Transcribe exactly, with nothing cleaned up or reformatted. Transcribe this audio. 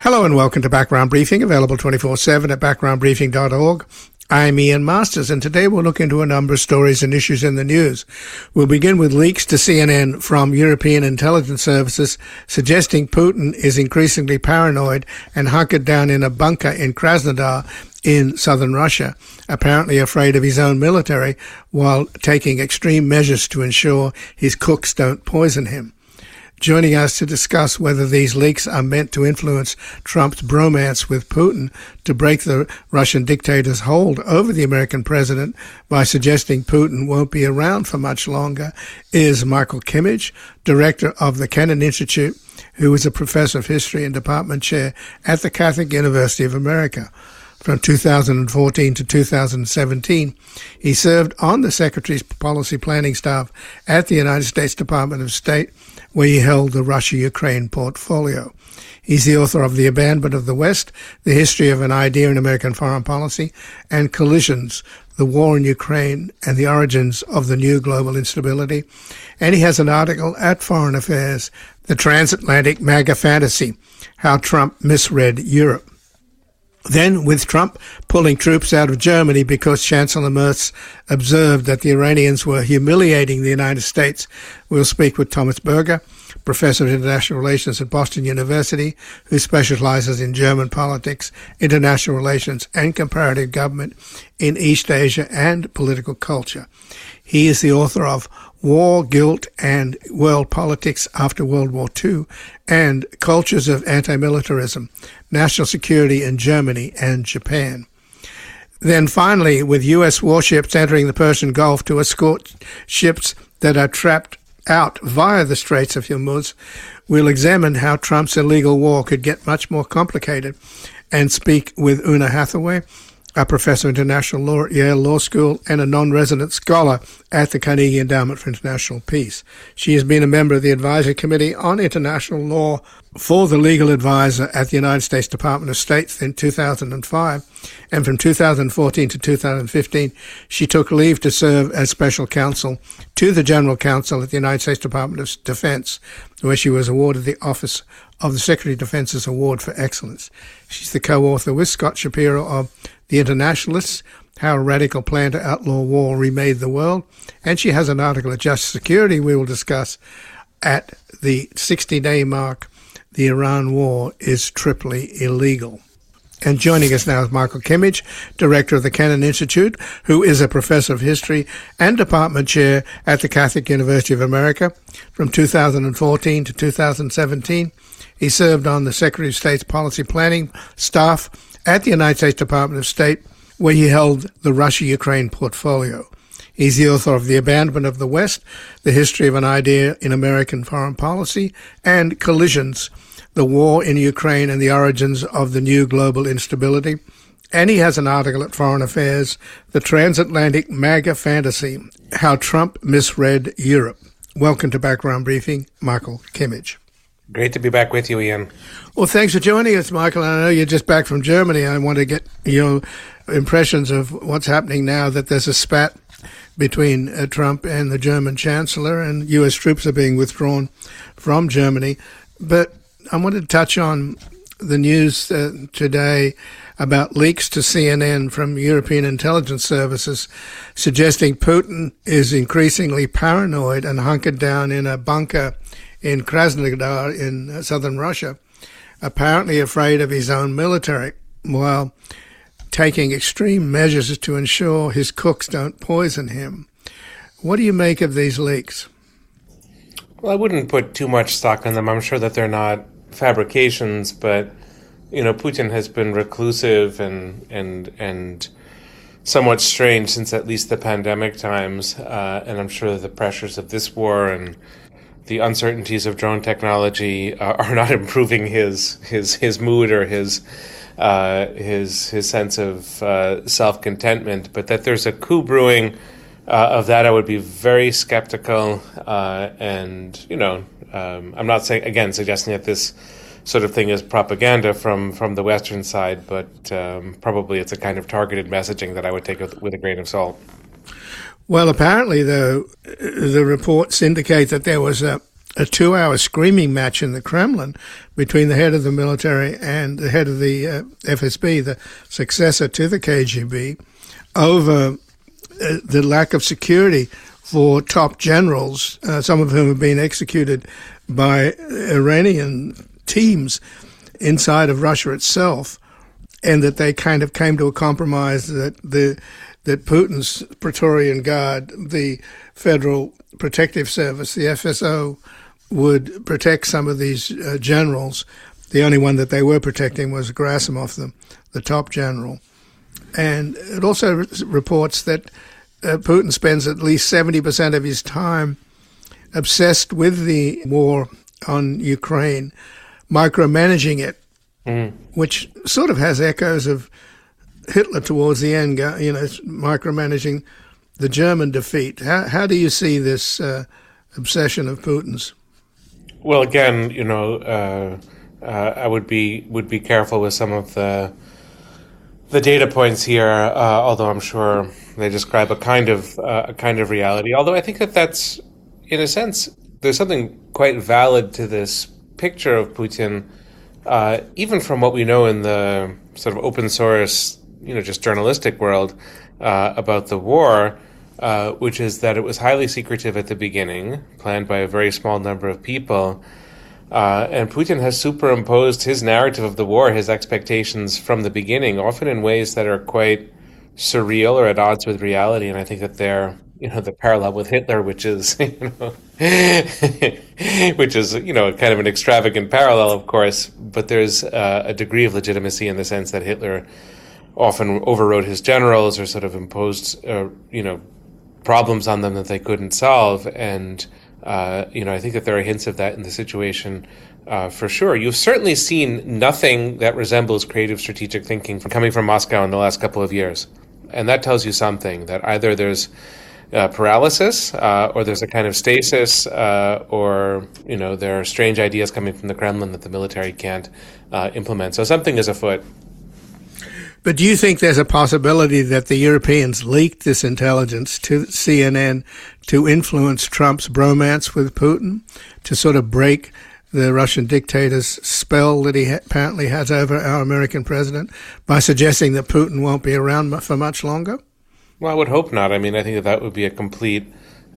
Hello and welcome to Background Briefing, available twenty-four seven at background briefing dot org. I'm Ian Masters, and today we'll look into a number of stories and issues in the news. We'll begin with leaks to C N N from European intelligence services suggesting Putin is increasingly paranoid and hunkered down in a bunker in Krasnodar in southern Russia, apparently afraid of his own military, while taking extreme measures to ensure his cooks don't poison him. Joining us to discuss whether these leaks are meant to influence Trump's bromance with Putin to break the Russian dictator's hold over the American president by suggesting Putin won't be around for much longer is Michael Kimmage, director of the Kennan Institute, who is a professor of history and department chair at the Catholic University of America. From two thousand fourteen to two thousand seventeen, he served on the Secretary's policy planning staff at the United States Department of State, where he held the Russia-Ukraine portfolio. He's the author of The Abandonment of the West, The History of an Idea in American Foreign Policy, and Collisions, The War in Ukraine and the Origins of the New Global Instability. And he has an article at Foreign Affairs, The Transatlantic MAGA Fantasy, How Trump Misread Europe. Then, with Trump pulling troops out of Germany because Chancellor Merz observed that the Iranians were humiliating the United States, we'll speak with Thomas Berger, professor of international relations at Boston University, who specializes in German politics, international relations, and comparative government in East Asia and political culture. He is the author of War, Guilt, and World Politics After World War Two, and Cultures of Anti-Militarism, National Security in Germany and Japan. Then finally, with U S warships entering the Persian Gulf to escort ships that are trapped out via the Straits of Hormuz, we'll examine how Trump's illegal war could get much more complicated and speak with Una Hathaway, a professor of international law at Yale Law School and a non-resident scholar at the Carnegie Endowment for International Peace. She has been a member of the Advisory Committee on International Law for the legal advisor at the United States Department of State since two thousand five, and from two thousand fourteen to two thousand fifteen, she took leave to serve as special counsel to the General Counsel at the United States Department of Defense, where she was awarded the Office of the Secretary of Defense's Award for Excellence. She's the co-author with Scott Shapiro of The Internationalists, How a Radical Plan to Outlaw War Remade the World, and she has an article at Just Security we will discuss at the sixty-day mark, The Iran War is Triply Illegal. And joining us now is Michael Kimmage, director of the Kennan Institute, who is a professor of history and department chair at the Catholic University of America. From two thousand fourteen to two thousand seventeen, he served on the Secretary of State's policy planning staff at the United States Department of State, where he held the Russia-Ukraine portfolio. He's the author of The Abandonment of the West, The History of an Idea in American Foreign Policy, and Collisions, The War in Ukraine and the Origins of the New Global Instability. And he has an article at Foreign Affairs, The Transatlantic MAGA Fantasy, How Trump Misread Europe. Welcome to Background Briefing, Michael Kimmage. Great to be back with you, Ian. Well, thanks for joining us, Michael. I know you're just back from Germany. I want to get your impressions of what's happening now that there's a spat between uh, Trump and the German Chancellor, and U S troops are being withdrawn from Germany. But I wanted to touch on the news uh, today about leaks to C N N from European intelligence services suggesting Putin is increasingly paranoid and hunkered down in a bunker in Krasnodar in southern Russia, apparently afraid of his own military, while taking extreme measures to ensure his cooks don't poison him. What do you make of these leaks? Well, I wouldn't put too much stock on them. I'm sure that they're not fabrications, but, you know, Putin has been reclusive and and and somewhat strange since at least the pandemic times, uh, and I'm sure that the pressures of this war and the uncertainties of drone technology uh, are not improving his his his mood or his uh, his his sense of uh, self-contentment. But that there's a coup brewing, uh, of that I would be very skeptical. Uh, and you know, um, I'm not saying again suggesting that this sort of thing is propaganda from from the Western side, but um, probably it's a kind of targeted messaging that I would take with, with a grain of salt. Well, apparently, though, the reports indicate that there was a, a two-hour screaming match in the Kremlin between the head of the military and the head of the uh, F S B, the successor to the K G B, over uh, the lack of security for top generals, uh, some of whom have been executed by Iranian teams inside of Russia itself, and that they kind of came to a compromise that the that Putin's Praetorian Guard, the Federal Protective Service, the F S O, would protect some of these uh, generals. The only one that they were protecting was Gerasimov, the, the top general. And it also re- reports that uh, Putin spends at least seventy percent of his time obsessed with the war on Ukraine, micromanaging it, mm. which sort of has echoes of Hitler towards the end, you know, micromanaging the German defeat. How, how do you see this uh, obsession of Putin's? Well, again, you know, uh, uh, I would be would be careful with some of the the data points here, uh, although I'm sure they describe a kind of uh, a kind of reality. Although I think that that's, in a sense, there's something quite valid to this picture of Putin, uh, even from what we know in the sort of open source, you know, just journalistic world uh, about the war, uh, which is that it was highly secretive at the beginning, planned by a very small number of people. Uh, and Putin has superimposed his narrative of the war, his expectations from the beginning, often in ways that are quite surreal or at odds with reality. And I think that they're, you know, the parallel with Hitler, which is, you know, which is, you know, kind of an extravagant parallel, of course, but there's uh, a degree of legitimacy in the sense that Hitler often overrode his generals or sort of imposed, uh, you know, problems on them that they couldn't solve. And, uh, you know, I think that there are hints of that in the situation uh, for sure. You've certainly seen nothing that resembles creative strategic thinking from coming from Moscow in the last couple of years. And that tells you something, that either there's uh, paralysis uh, or there's a kind of stasis uh, or, you know, there are strange ideas coming from the Kremlin that the military can't uh, implement. So something is afoot. But do you think there's a possibility that the Europeans leaked this intelligence to C N N to influence Trump's bromance with Putin, to sort of break the Russian dictator's spell that he ha- apparently has over our American president by suggesting that Putin won't be around for much longer? Well, I would hope not. I mean, I think that that would be a complete